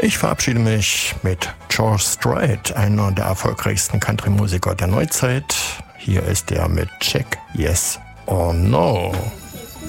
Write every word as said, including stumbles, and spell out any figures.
Ich verabschiede mich mit George Strait, einer der erfolgreichsten Country-Musiker der Neuzeit. Hier ist er mit Check Yes or No.